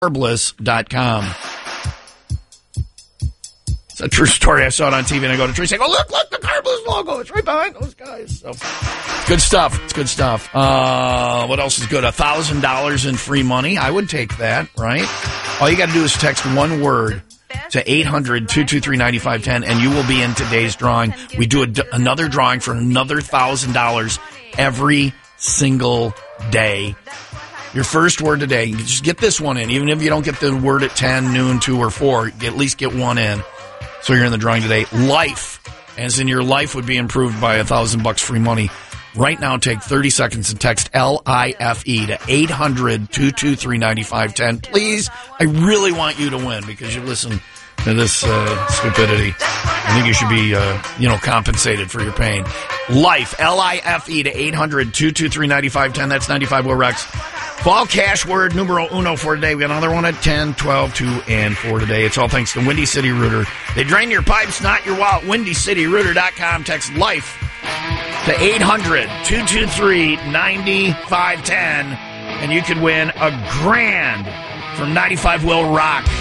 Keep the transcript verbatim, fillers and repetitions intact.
carbliss dot com. It's a true story. I saw it on T V, and I go to Tracy, I go, look, look, the Carbliss logo. It's right behind those guys. So, good stuff. It's good stuff. Uh, what else is good? one thousand dollars in free money. I would take that, right? All you got to do is text one word to eight hundred, two two three, nine five one zero, and you will be in today's drawing. We do a, another drawing for another one thousand dollars every single day. Your first word today, you just get this one in. Even if you don't get the word at ten, noon, two, or four, at least get one in. So you're in the drawing today. Life, as in your life would be improved by a thousand bucks free money. Right now, take thirty seconds and text L I F E to eight hundred, two two three, nine five one zero. Please, I really want you to win because you listen to this uh, stupidity. I think you should be, uh, you know, compensated for your pain. Life, L I F E to eight hundred, two two three, nine five one zero. That's ninety-five Will Rex. Fall cash word numero uno for today. We got another one at ten, twelve, two, and four today. It's all thanks to Windy City Rooter. They drain your pipes, not your wallet. windy city rooter dot com. Text LIFE to eight hundred, two two three, nine five one zero, and you could win a grand from ninety-five Will Rock.